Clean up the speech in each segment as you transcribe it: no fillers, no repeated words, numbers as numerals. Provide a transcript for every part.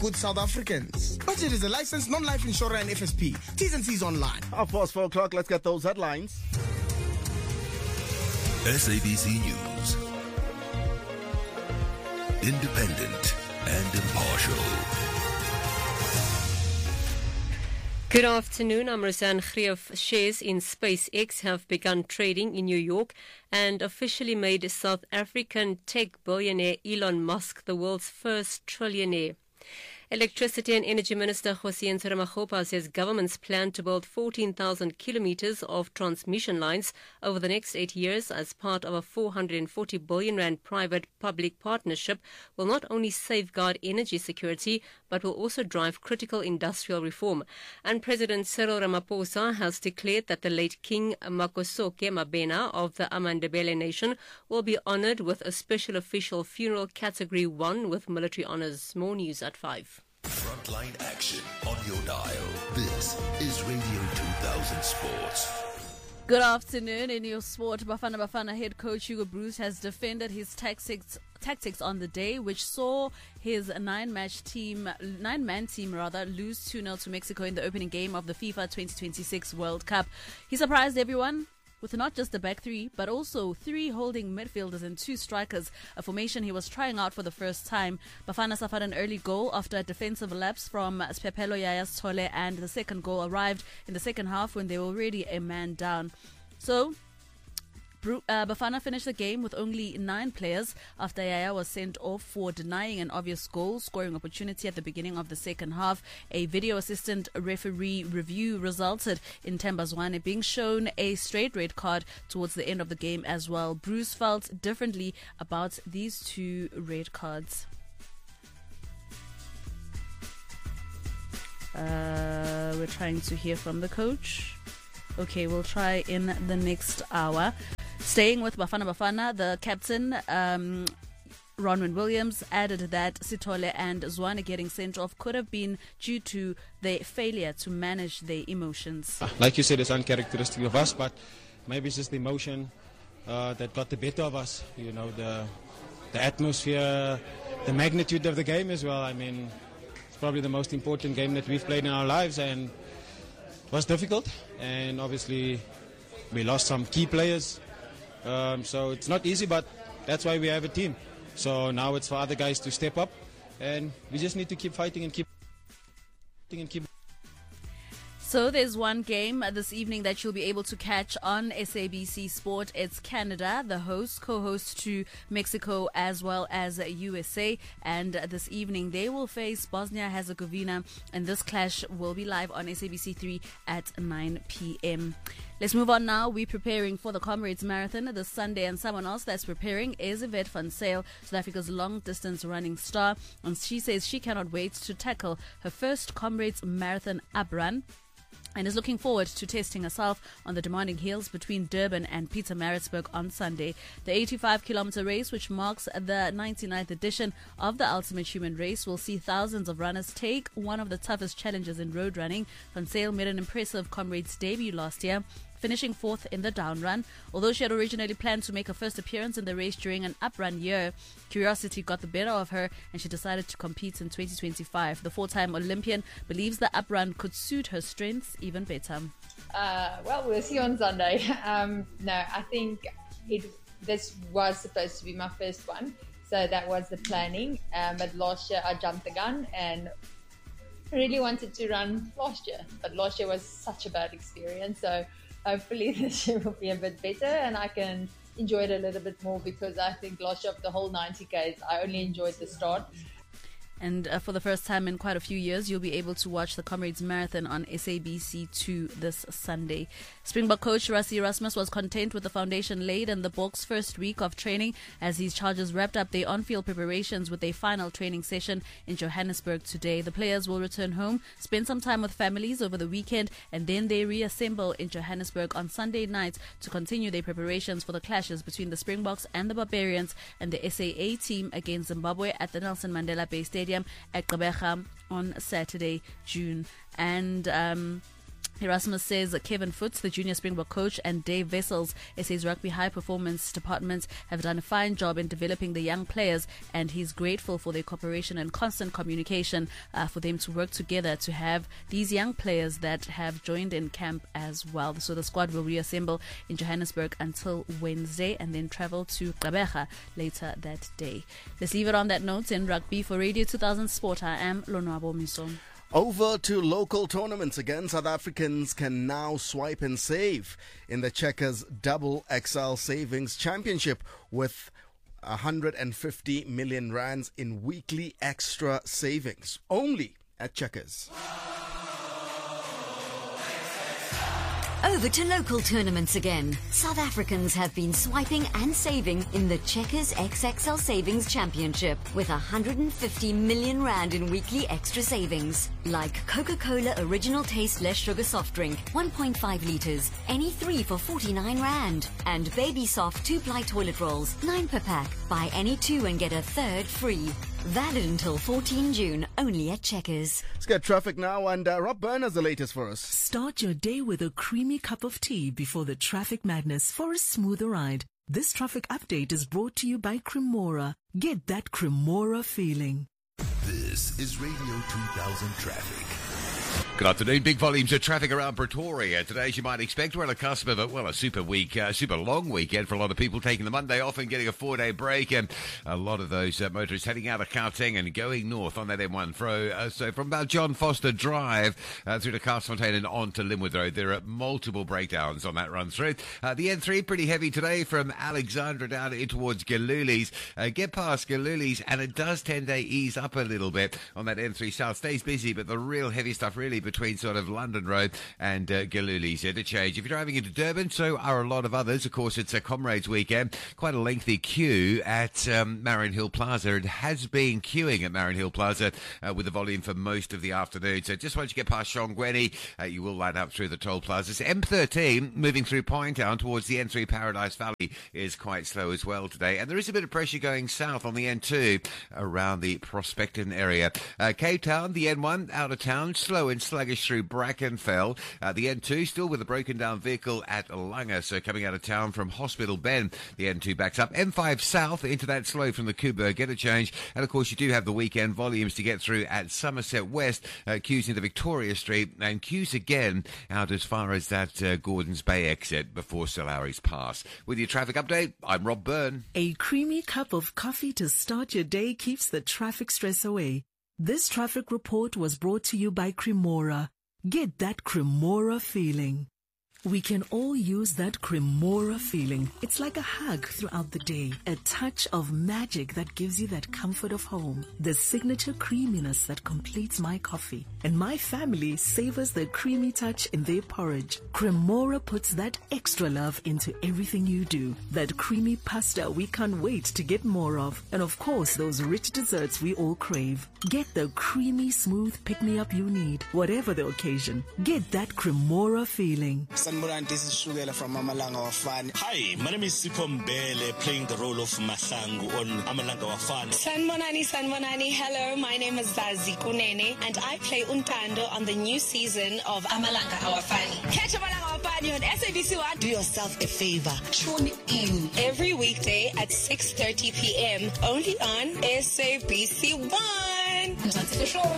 good South Africans. Budget is a licensed non-life insurer and FSP. T's and C's online. Past 4 o'clock, let's get those headlines. SABC News. Independent and impartial. Good afternoon, I'm Roseanne Greef. Shares in SpaceX have begun trading in New York and officially made South African tech billionaire Elon Musk the world's first trillionaire. Electricity and Energy Minister Kgosientsho Ramokgopa says government's plan to build 14,000 kilometers of transmission lines over the next 8 years as part of a 440 billion rand private-public partnership will not only safeguard energy security but will also drive critical industrial reform. And President Cyril Ramaphosa has declared that the late King Makhosoke Mabena of the Amandebele Nation will be honored with a special official funeral category 1 with military honors. More news at 5. Frontline action on your dial. This is Radio 2000 Sports. Good afternoon. In your sport, Bafana head coach Hugo Broos has defended his tactics on the day, which saw his nine-man team lose 2-0 to Mexico in the opening game of the FIFA 2026 World Cup. He surprised everyone with not just the back three, but also 3 holding midfielders and 2 strikers, a formation he was trying out for the first time. Bafana suffered an early goal after a defensive lapse from Siphephelo Yaya Sithole, and the second goal arrived in the second half when they were already a man down. So Bafana finished the game with only 9 players after Yaya was sent off for denying an obvious goal-scoring opportunity at the beginning of the second half. A video assistant referee review resulted in Themba Zwane being shown a straight red card towards the end of the game as well. Bruce felt differently about these 2 red cards. We're trying to hear from the coach. Okay, we'll try in the next hour. Staying with Bafana, the captain, Ronwen Williams, added that Sithole and Zwane getting sent off could have been due to their failure to manage their emotions. Like you said, it's uncharacteristic of us, but maybe it's just the emotion that got the better of us. You know, the atmosphere, the magnitude of the game as well. I mean, it's probably the most important game that we've played in our lives, and it was difficult. And obviously, we lost some key players. So it's not easy, but that's why we have a team. So now it's for other guys to step up, and we just need to keep fighting and keep. So there's one game this evening that you'll be able to catch on SABC Sport. It's Canada, the host, co-host to Mexico as well as USA. And this evening they will face Bosnia-Herzegovina, and this clash will be live on SABC 3 at 9 p.m. Let's move on now. We're preparing for the Comrades Marathon this Sunday, and someone else that's preparing is Yvette van Zyl, South Africa's long-distance running star. And she says she cannot wait to tackle her first Comrades Marathon up-run, and is looking forward to testing herself on the demanding hills between Durban and Pietermaritzburg on Sunday. The 85-kilometer race, which marks the 99th edition of the Ultimate Human Race, will see thousands of runners take one of the toughest challenges in road running. Van Zyl made an impressive Comrades debut last year, finishing 4th in the down run. Although she had originally planned to make her first appearance in the race during an up-run year, curiosity got the better of her and she decided to compete in 2025. The 4-time Olympian believes the up-run could suit her strengths even better. Well, we'll see on Sunday. No, I think this was supposed to be my first one, so that was the planning. But last year I jumped the gun and really wanted to run last year, but last year was such a bad experience, so hopefully this year will be a bit better and I can enjoy it a little bit more, because I think last year of the whole 90Ks I only enjoyed the start. And for the first time in quite a few years, you'll be able to watch the Comrades Marathon on SABC2 this Sunday. Springbok coach Rassie Erasmus was content with the foundation laid in the Boks' first week of training as his charges wrapped up their on-field preparations with a final training session in Johannesburg today. The players will return home, spend some time with families over the weekend, and then they reassemble in Johannesburg on Sunday night to continue their preparations for the clashes between the Springboks and the Barbarians and the SAA team against Zimbabwe at the Nelson Mandela Bay Stadium at Gqeberha on Saturday, June. And Erasmus says Kevin Foots, the junior Springbok coach, and Dave Wessels, SA's rugby high performance departments, have done a fine job in developing the young players, and he's grateful for their cooperation and constant communication for them to work together to have these young players that have joined in camp as well. So the squad will reassemble in Johannesburg until Wednesday and then travel to Gqeberha later that day. Let's leave it on that note in rugby. For Radio 2000 Sport, I am Lonwabo Miso. Over to local tournaments again. South Africans can now swipe and save in the Checkers Double XL Savings Championship with 150 million rands in weekly extra savings. Only at Checkers. Over to local tournaments again. South Africans have been swiping and saving in the Checkers XXL Savings Championship with 150 million rand in weekly extra savings. Like Coca-Cola Original Taste Less Sugar Soft Drink, 1.5 litres, any 3 for 49 rand. And Baby Soft 2-ply toilet rolls, 9 per pack. Buy any 2 and get a third free. Valid until 14 June, only at Checkers. Let's get traffic now, and Rob Byrne has the latest for us. Start your day with a creamy cup of tea before the traffic madness for a smoother ride. This traffic update is brought to you by Cremora. Get that Cremora feeling. This is Radio 2000 Traffic. Good afternoon. Big volumes of traffic around Pretoria today, as you might expect. We're on the cusp of a super long weekend for a lot of people, taking the Monday off and getting a 4-day break. And a lot of those motorists heading out of Gauteng and going north on that M1. So from about John Foster Drive through to Castlefontein and on to Linwood Road, there are multiple breakdowns on that run through. The N3 pretty heavy today from Alexandra down in towards Galulis. Get past Galulis and it does tend to ease up a little bit on that N3 South. Stays busy, but the real heavy stuff really between sort of London Road and Galulis to change. If you're driving into Durban, so are a lot of others. Of course, it's a Comrades weekend. Quite a lengthy queue at Marion Hill Plaza. It has been queuing at Marion Hill Plaza with the volume for most of the afternoon. So just once you get past Shongweni, you will line up through the toll plazas. M13 moving through Pinetown towards the N3 Paradise Valley is quite slow as well today. And there is a bit of pressure going south on the N2 around the Prospecton area. Cape Town, the N1 out of town, slow and sluggish through Brackenfell. The N2 still with a broken down vehicle at Langa, so coming out of town from Hospital Bend, the N2 backs up. M5 south into that slow from the Kuiberg interchange, and of course you do have the weekend volumes to get through at Somerset West, queues into Victoria Street, and queues again out as far as that Gordons Bay exit before Solari's Pass. With your traffic update, I'm Rob Byrne. A creamy cup of coffee to start your day keeps the traffic stress away. This traffic report was brought to you by Cremora. Get that Cremora feeling. We can all use that Cremora feeling. It's like a hug throughout the day. A touch of magic that gives you that comfort of home. The signature creaminess that completes my coffee. And my family savors the creamy touch in their porridge. Cremora puts that extra love into everything you do. That creamy pasta we can't wait to get more of. And of course, those rich desserts we all crave. Get the creamy, smooth pick-me-up you need, whatever the occasion. Get that Cremora feeling. This is Shugela from Amalanga Wafani. Hi, my name is Sipho Mbele, playing the role of Mahlangu on Amalanga Wafani. Sanmonani, hello, my name is Zazi Kunene, and I play Untando on the new season of Amalanga Wafani. Catch Amalanga Wafani on SABC 1. Do yourself a favor, tune in every weekday at 6:30 p.m. only on SABC 1. That's the show.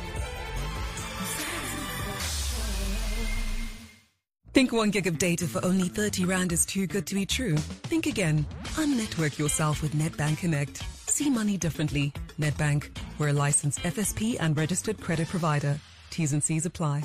Think 1 gig of data for only 30 Rand is too good to be true? Think again. Unnetwork yourself with Netbank Connect. See money differently. Netbank. We're a licensed FSP and registered credit provider. T's and C's apply.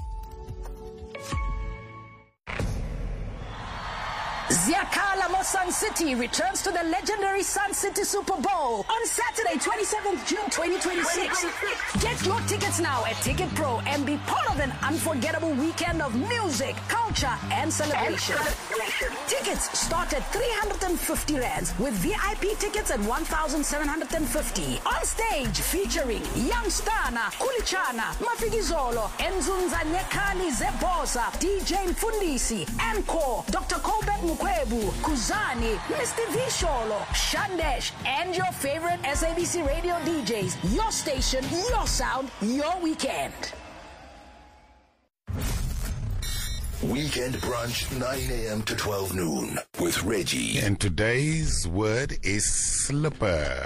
Ziakala Mo Sun City returns to the legendary Sun City Super Bowl on Saturday, 27th June 2026. Get your tickets now at Ticket Pro and be part of an unforgettable weekend of music, culture, and celebration. Tickets start at 350 Rands with VIP tickets at 1,750. On stage featuring Young Stana, Kulichana, Mafikizolo, Enzunza Nyekali Zebosa, DJ Mfundisi, Encore, Dr. Colbert Mukwebu, Kuzani, Mr. Visholo, Shandesh, and your favorite SABC radio DJs. Your station, your sound, your weekend. Weekend brunch, 9 a.m. to 12 noon with Reggie. And today's word is slipper.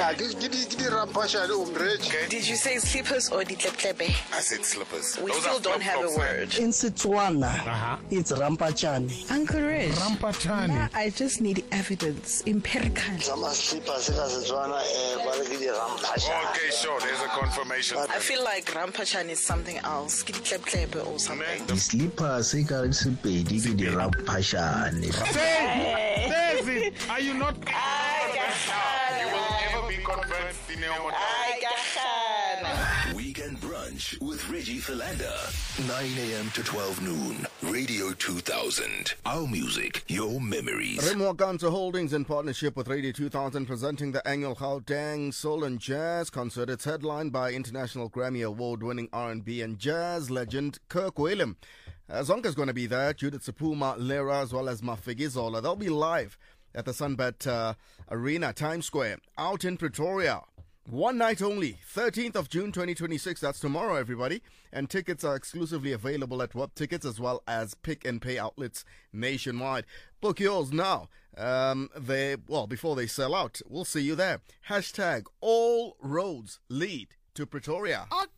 Did you say slippers or ditleplebe? I said slippers. We still don't have a word. In Setswana, it's rampachani. Uncle Rich. Rampachani. I just need evidence, empirical. Okay, sure, there's a confirmation. I feel like rampachan is something else. Ditleplebe or something. The slippers, they got sepedi, the rampachani. David, are you not? You will never be convinced in your Weekend brunch with Reggie Philander, 9 a.m. to 12 noon. Radio 2000. Our music, your memories. Remo Kanto Holdings, in partnership with Radio 2000, presenting the annual Gauteng Soul and Jazz concert. It's headlined by international Grammy Award-winning R&B and jazz legend Kirk Whalum. Zonka's going to be there, Judith Sepuma, Lera, as well as Mafiki Zola. They'll be live at the Sunbet Arena, Times Square, out in Pretoria. One night only, 13th of June 2026. That's tomorrow, everybody. And tickets are exclusively available at Web Tickets as well as Pick and Pay outlets nationwide. Book yours now. Before they sell out. We'll see you there. Hashtag all roads lead to Pretoria.